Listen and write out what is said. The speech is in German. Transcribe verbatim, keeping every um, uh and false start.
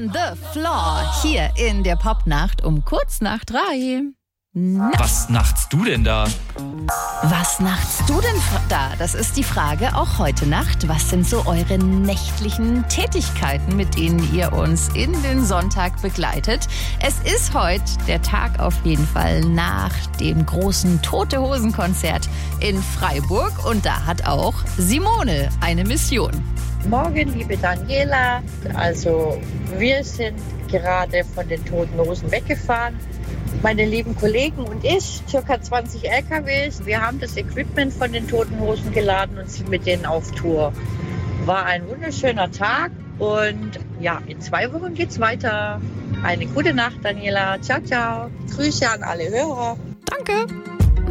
on the floor. Hier in der Popnacht um kurz nach drei. Na, Was nachtst du denn da? was nachtst du denn fra- da? Das ist die Frage auch heute Nacht. Was sind so eure nächtlichen Tätigkeiten, mit denen ihr uns in den Sonntag begleitet? Es ist heute der Tag auf jeden Fall nach dem großen Tote-Hosen-Konzert in Freiburg. Und da hat auch Simone eine Mission. Morgen, liebe Daniela. Also wir sind gerade von den Toten Hosen weggefahren. Meine lieben Kollegen und ich, circa zwanzig L K Ws. Wir haben das Equipment von den Toten Hosen geladen und sind mit denen auf Tour. War ein wunderschöner Tag und ja, in zwei Wochen geht's weiter. Eine gute Nacht, Daniela. Ciao, ciao. Grüße an alle Hörer. Danke.